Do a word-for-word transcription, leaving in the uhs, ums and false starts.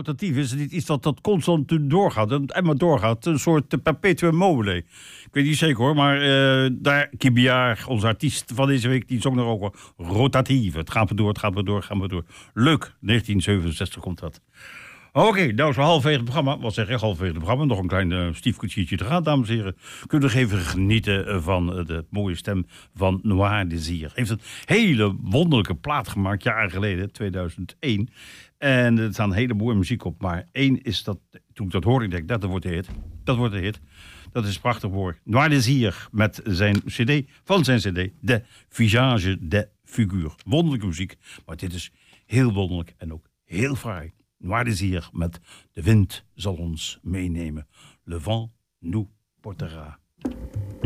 rotatief? Is het niet iets dat, dat constant doorgaat en maar doorgaat? Een soort perpetuum mobile. Ik weet niet zeker hoor, maar uh, daar Kibiar, onze artiest van deze week, die zong er ook wel rotatief. Het gaat maar door, het gaat maar door, het gaat maar door. Leuk, negentien zevenenzestig komt dat. Oké, okay, nou is we halverwege het programma. Wat zeg ik, halverwege het programma. Nog een klein uh, stiefkwartiertje te gaan, dames en heren. Kunnen we nog even genieten van uh, de mooie stem van Noir Désir. Heeft een hele wonderlijke plaat gemaakt, jaren geleden, tweeduizend één. En er staan hele mooie muziek op. Maar één is dat, toen ik dat hoorde, ik denk, dat wordt de hit. Dat wordt de hit. Dat is prachtig woord. Noir Désir met zijn cd, van zijn cd, De Visage de Figure. Wonderlijke muziek, maar dit is heel wonderlijk en ook heel fraai. Noir Désir met De wind zal ons meenemen. Le vent nous portera.